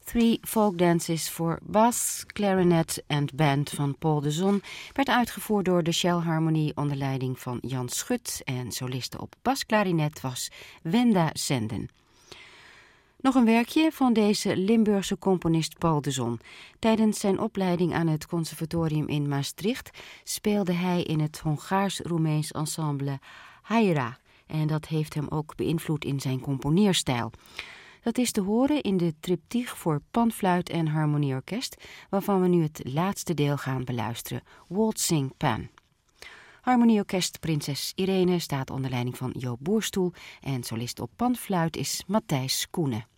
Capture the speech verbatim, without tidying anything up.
Three Folk Dances voor bas, clarinet en band van Paul de Zon werd uitgevoerd door de Shell Harmonie onder leiding van Jan Schut en soliste op basklarinet was Wenda Senden. Nog een werkje van deze Limburgse componist Paul de Zon. Tijdens zijn opleiding aan het conservatorium in Maastricht speelde hij in het Hongaars-Roemeens ensemble Haira en dat heeft hem ook beïnvloed in zijn componeerstijl. Dat is te horen in de triptych voor panfluit en harmonieorkest, waarvan we nu het laatste deel gaan beluisteren, Waltzing Pan. Harmonieorkest Prinses Irene staat onder leiding van Joop Boerstoel en solist op panfluit is Matthijs Koenen.